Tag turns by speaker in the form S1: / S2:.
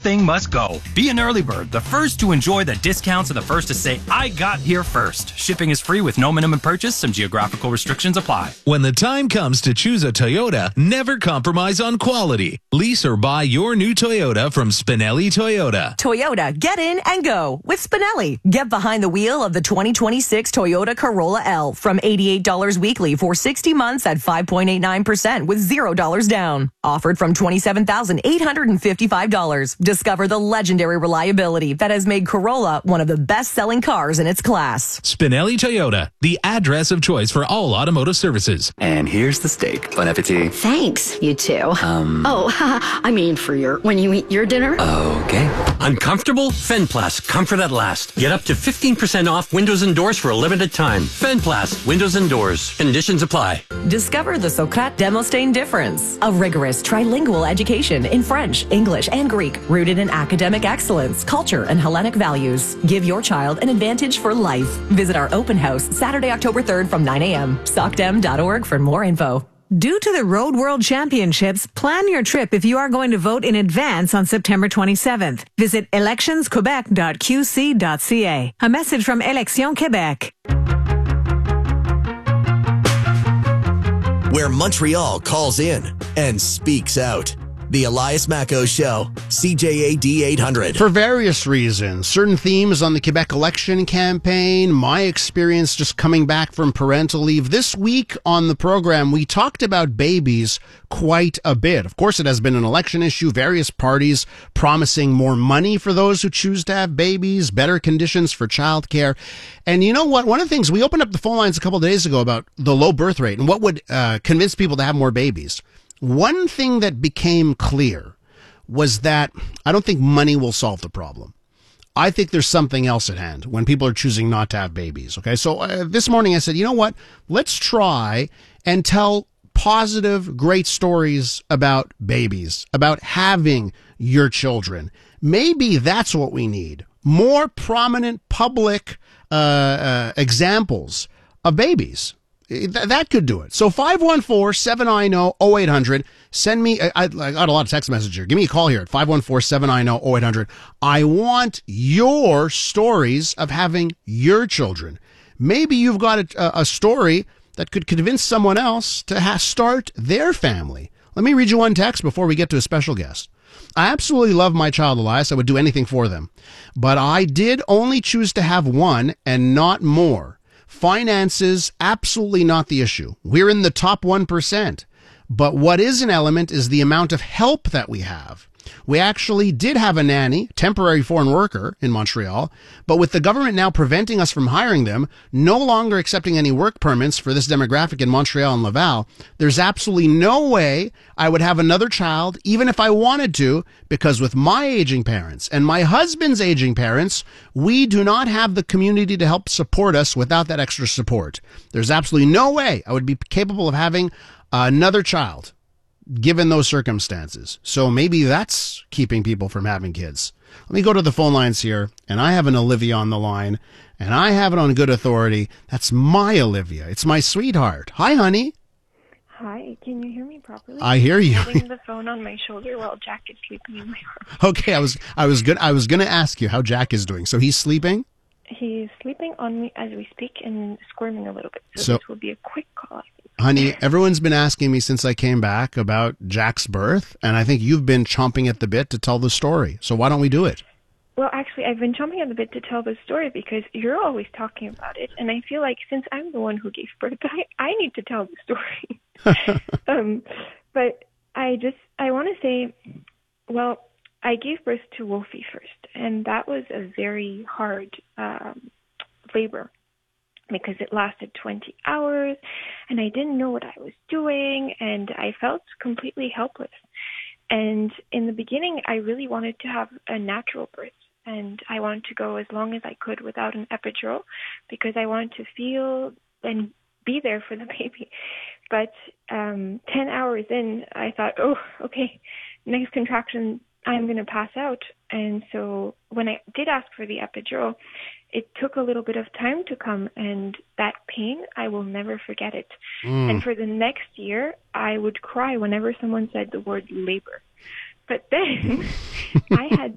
S1: thing must go. Be an early bird, the first to enjoy the discounts and the first to say, I got here first. Shipping is free with no minimum purchase. Some geographical restrictions apply.
S2: When the time comes to choose a Toyota, never compromise on quality. Lease or buy your new Toyota from Spinelli Toyota.
S3: Toyota, get in and go with Spinelli. Get behind the wheel of the 2026 Toyota Corolla L from $88 weekly for 60 months at 5.89% with $0 down. Offered from $27,855. Discover the legendary reliability that has made Corolla one of the best-selling cars in its class.
S2: Spinelli Toyota, the address of choice for all automotive services.
S4: And here's the steak. Bon appetit.
S5: Thanks, you too. I mean when you eat your dinner.
S4: Okay.
S6: Uncomfortable? Fenplast, comfort at last. Get up to 15% off windows and doors for a limited time. Fenplast, windows and doors. Conditions apply.
S3: Discover the Socrat Demosthene difference. A rigorous trilingual education in French, English, and Greek, rooted in academic excellence, culture, and Hellenic values. Give your child an advantage for life. Visit our open house Saturday, October 3rd from 9 a.m. SocDem.org for more info.
S7: Due to the Road World Championships, plan your trip if you are going to vote in advance on September 27th. Visit electionsquebec.qc.ca. A message from Élections Québec.
S8: Where Montreal calls in and speaks out. The Elias Macco Show, CJAD 800.
S9: For various reasons, certain themes on the Quebec election campaign, my experience just coming back from parental leave. This week on the program, we talked about babies quite a bit. Of course, it has been an election issue, various parties promising more money for those who choose to have babies, better conditions for childcare. And you know what? One of the things, we opened up the phone lines a couple of days ago about the low birth rate and what would convince people to have more babies. One thing that became clear was that I don't think money will solve the problem. I think there's something else at hand when people are choosing not to have babies. Okay, so this morning I said, you know what? Let's try and tell positive, great stories about babies, about having your children. Maybe that's what we need. More prominent public examples of babies. That could do it. So 514-790-0800. Send me, I got a lot of text messages here. Give me a call here at 514-790-0800. I want your stories of having your children. Maybe you've got a story that could convince someone else to start their family. Let me read you one text before we get to a special guest. I absolutely love my child, Elias. I would do anything for them. But I did only choose to have one and not more. Finances, absolutely not the issue. We're in the top 1%. But what is an element is the amount of help that we have. We actually did have a nanny, temporary foreign worker in Montreal, but with the government now preventing us from hiring them, no longer accepting any work permits for this demographic in Montreal and Laval, there's absolutely no way I would have another child, even if I wanted to, because with my aging parents and my husband's aging parents, we do not have the community to help support us without that extra support. There's absolutely no way I would be capable of having another child, given those circumstances. So maybe that's keeping people from having kids. Let me go to the phone lines here, and I have an Olivia on the line, and I have it on good authority. That's my Olivia. It's my sweetheart. Hi, honey.
S10: Hi, can you hear me properly?
S9: I hear you.
S10: I'm holding the phone on my shoulder while Jack is sleeping in my arms.
S9: Okay, I was going to ask you how Jack is doing. So he's sleeping?
S10: He's sleeping on me as we speak and squirming a little bit. So this will be a quick call.
S9: Honey, everyone's been asking me since I came back about Jack's birth, and I think you've been chomping at the bit to tell the story. So why don't we do it?
S10: Well, actually, I've been chomping at the bit to tell the story because you're always talking about it, and I feel like since I'm the one who gave birth, I need to tell the story. But I want to say, well, I gave birth to Wolfie first, and that was a very hard labor, because it lasted 20 hours and I didn't know what I was doing and I felt completely helpless. And in the beginning, I really wanted to have a natural birth and I wanted to go as long as I could without an epidural because I wanted to feel and be there for the baby. But 10 hours in, I thought, oh, okay, next contraction, I'm going to pass out. And so when I did ask for the epidural, it took a little bit of time to come, and that pain, I will never forget it. And for the next year, I would cry whenever someone said the word labor. But then I had